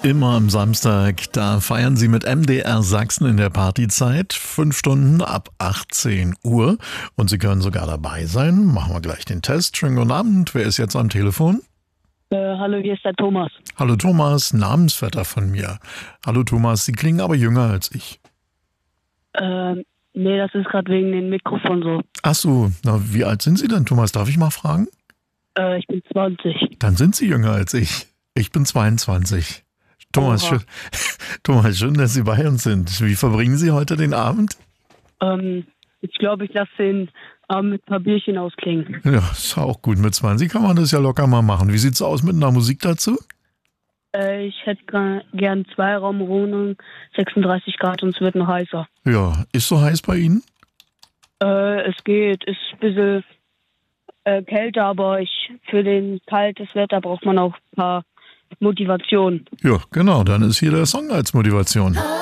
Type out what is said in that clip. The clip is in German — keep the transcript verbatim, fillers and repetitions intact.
Immer am Samstag, da feiern Sie mit M D R Sachsen in der Partyzeit. Fünf Stunden ab achtzehn Uhr. Und Sie können sogar dabei sein. Machen wir gleich den Test. Schönen guten Abend. Wer ist jetzt am Telefon? Äh, hallo, hier ist der Thomas. Hallo Thomas, Namensvetter von mir. Hallo Thomas, Sie klingen aber jünger als ich. Ähm, nee, das ist gerade wegen dem Mikrofon so. Ach so, na, wie alt sind Sie denn, Thomas? Darf ich mal fragen? Äh, ich bin zwanzig. Dann sind Sie jünger als ich. Ich bin zweiundzwanzig. Thomas, schön, Thomas, schön, dass Sie bei uns sind. Wie verbringen Sie heute den Abend? Ähm, ich glaube, ich lasse den Abend mit ein paar Bierchen ausklingen. Ja, ist auch gut. Mit zwanzig kann man das ja locker mal machen. Wie sieht's aus mit einer Musik dazu? Äh, ich hätte gra- gern Zweiraumwohnung, sechsunddreißig Grad und es wird noch heißer. Ja, ist so heiß bei Ihnen? Äh, es geht, ist ein bisschen äh, kälter, aber ich, für den kaltes Wetter braucht man auch ein paar Motivation. Ja, genau. Dann ist hier der Song als Motivation.